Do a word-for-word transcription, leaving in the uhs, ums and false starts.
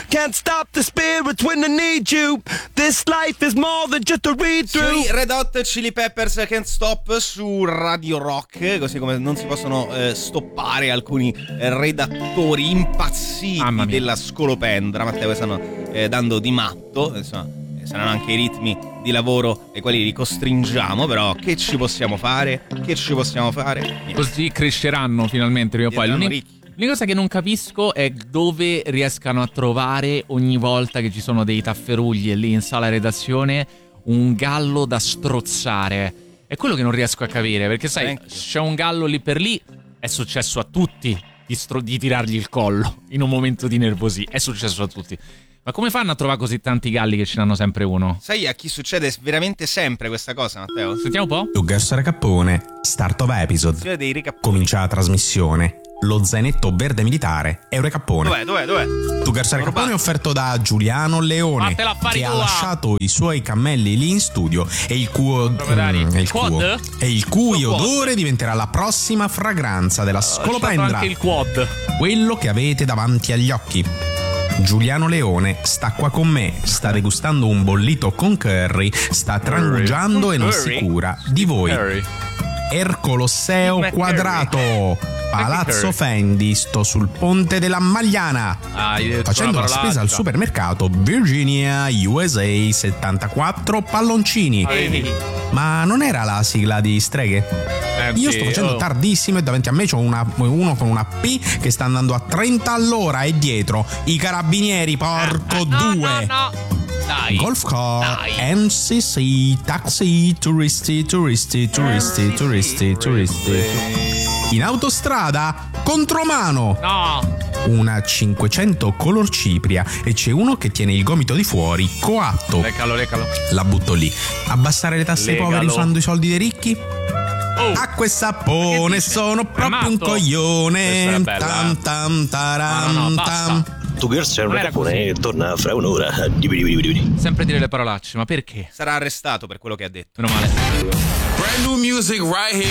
Can't stop the spirits when I need you. This life is more than just a read through. Sui Red Hot Chili Peppers, Can't Stop su Radio Rock, così come non si possono eh, stoppare alcuni eh, redattori impazziti della scolopendra. Matteo, stanno eh, dando di matto, insomma, saranno anche i ritmi di lavoro ai quali li costringiamo, però che ci possiamo fare? Che ci possiamo fare? Niente. Così cresceranno finalmente prima o poi. L'unica, l'unica cosa che non capisco è dove riescano a trovare ogni volta che ci sono dei tafferugli lì in sala redazione un gallo da strozzare. È quello che non riesco a capire, perché sai, c'è un gallo lì per lì, è successo a tutti di, stro- di tirargli il collo in un momento di nervosi, è successo a tutti. Ma come fanno a trovare così tanti galli che ce n'hanno sempre uno? Sai a chi succede veramente sempre questa cosa, Matteo? Sentiamo un po'. Lugas Recappone, start of episode. Dei ricapponi. Comincia la trasmissione. Lo zainetto verde militare è un recappone. Dov'è, dov'è, dov'è? Lugas Recappone è offerto da Giuliano Leone, che ha lasciato i suoi cammelli lì in studio e il cuo mm, e il cuo e il cui odore diventerà la prossima fragranza della scolopendra. Anche il quad. Quello che avete davanti agli occhi. Giuliano Leone sta qua con me, sta degustando un bollito con curry, sta trangugiando e non si cura di voi. Ercolosseo Quadrato, Palazzo Fendi, sto sul ponte della Magliana, ah, facendo la spesa al supermercato Virginia U S A settantaquattro palloncini. Ah, ma non era la sigla di Streghe? Eh, Io sì, sto facendo oh. tardissimo e davanti a me c'ho una, uno con una P che sta andando a trenta all'ora e dietro i carabinieri, porco eh, no, due. No, no. Dai, Golf car, dai. N C C, taxi, turisti, turisti, turisti, turisti, turisti. In autostrada, contromano. No. Una cinquecento color cipria e c'è uno che tiene il gomito di fuori, coatto. Leccalo, leccalo. La butto lì. Abbassare le tasse ai Legalo. poveri usando i soldi dei ricchi? Oh. Acqua e sapone, sono proprio un coglione. Tam tam taram no, no, tam. Tu Girls c'è un recappone e torna fra un'ora. Sempre dire le parolacce, ma perché? Sarà arrestato per quello che ha detto. Meno male. Brand new music right here.